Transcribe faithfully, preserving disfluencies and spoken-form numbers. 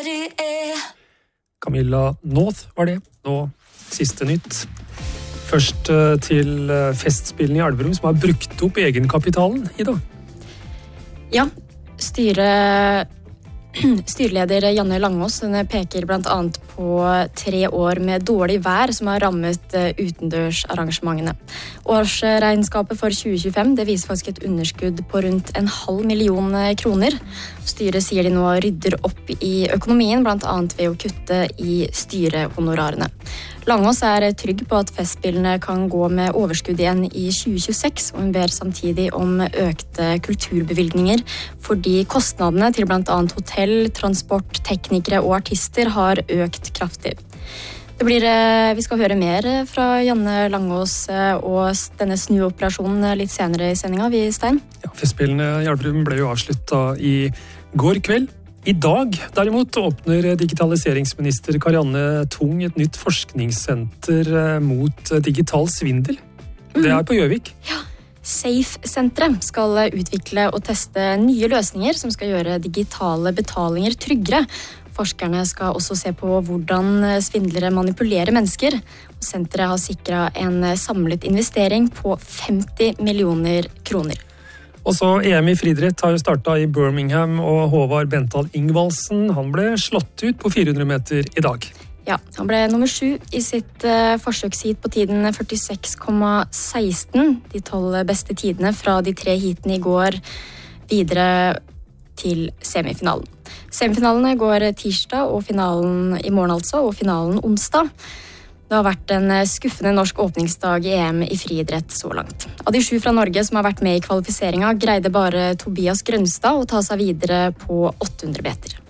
Camilla North var det, nå siste nytt. Først til festspillene i Elverum, som har brukt opp egenkapitalen i dag. Ja, styre, styreleder Janne Langås peker blant annet på tre år med dårlig vær som har rammet utendørsarrangementene. Årsregnskapet for tjue tjuefem det viser faktisk et underskudd på rundt en halv million kroner. Styret sier de nå rydder opp i økonomien, blant annet ved å kutte i styrehonorarene. Langås er trygg på at festspillene kan gå med overskudd igjen i tjue tjueseks, og hun ber samtidig om økte kulturbevilgninger, fordi kostnadene til blant annet hotell, transport, teknikere og artister har økt kraftig. Det blir, vi skal høre mer fra Janne Langås og denne snuoperasjonen litt senere i sendinga, vi Stein. Ja, festspillene i Elverum ble jo avsluttet i går kveld. I dag, derimot, åpner digitaliseringsminister Karianne Tung et nytt forskningssenter mot digital svindel. Det er på Gjøvik. Ja, Safe-senteret skal utvikle og teste nye løsninger som skal gjøre digitale betalinger tryggere. Forskerne skal også se på hvordan svindlere manipulerer mennesker. Senteret har sikret en samlet investering på femti millioner kroner. Og så E M i friidrett har jo startet i Birmingham, og Håvard Bental Ingvaldsen, han ble slått ut på fire hundre meter i dag. Ja, han ble nummer sju i sitt uh, forsøksheat på tiden førtiseks komma seksten. De tolv beste tidene fra de tre heatene i går videre til semifinalen. Semifinalene går tirsdag, og finalen i morgen altså, og finalen onsdag. Det har vært en skuffende norsk åpningsdag i E M i friidrett så langt. Av de sju fra Norge som har vært med i kvalifiseringa, greide bare Tobias Grønstad å ta seg videre på åtte hundre meter.